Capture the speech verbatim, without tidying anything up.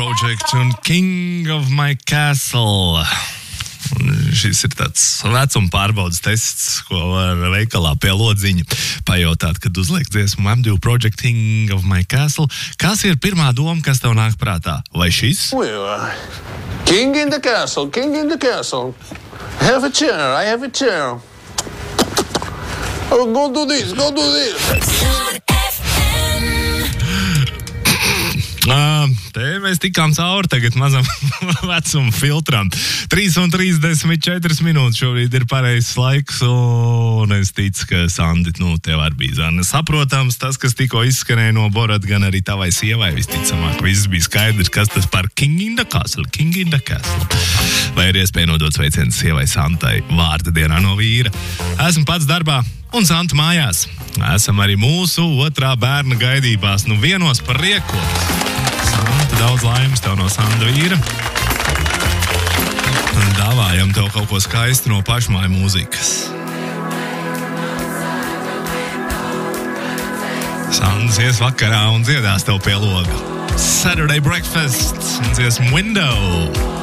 Project un King of My Castle. Un šis ir tāds vecuma pārbaudas tests, ko var veikalā pie lodziņa pajautāt, kad uzliek dziesmu M divi Project King of My Castle. Kas ir pirmā doma, kas tev nāk prātā? Vai šis? King in the castle, king in the castle. Have a chair, I have a chair. Oh, go do this, go do this. Uh, te mēs tikām cauri tagad mazam vecuma filtram. trīs un trīsdesmit četras minūtes šobrīd ir pareizs laiks, un es ticu, ka Sandi, nu, tev arī bija zana. Saprotams, tas, kas tikko izskanēja no Borat, gan arī tavai sievai visticamāk. Viss bija skaidrs, kas tas par King in the Castle, King in the Castle. Vai ir iespēja nodot sveicienu sievai Santai vārda dienā no vīra? Esmu pats darbā un Santa mājās. Esam arī mūsu otrā bērna gaidībās, nu vienos par rieku. Santa, daudz laimes tev no Sanda vīra. Dāvājam tev kaut ko skaistu no pašmāju mūzikas. Sands ies vakarā un dziedās tev pie loga. Saturday Breakfast un dziesmu Window.